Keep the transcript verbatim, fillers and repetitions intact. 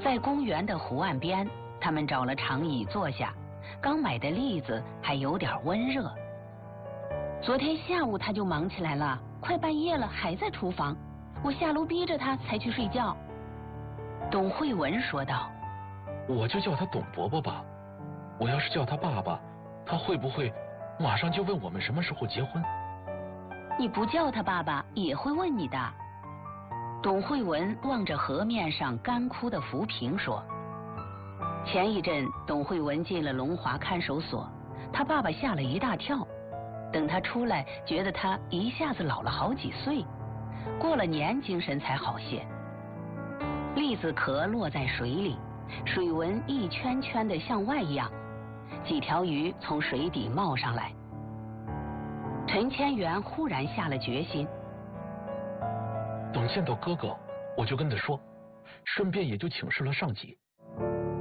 在公园的湖岸边，他们找了长椅坐下，刚买的栗子还有点温热。昨天下午他就忙起来了，快半夜了还在厨房，我下楼逼着他才去睡觉。董慧文说道： 我就叫他董伯伯吧，我要是叫他爸爸，他会不会马上就问我们什么时候结婚？ 你不叫他爸爸也会问你的。董慧文望着河面上干枯的浮萍说。前一阵董慧文进了龙华看守所，他爸爸吓了一大跳，等他出来觉得他一下子老了好几岁，过了年精神才好些。栗子壳落在水里，水纹一圈圈的向外漾，几条鱼从水底冒上来。陈千元忽然下了决心， 等见到哥哥我就跟他说，顺便也就请示了上级，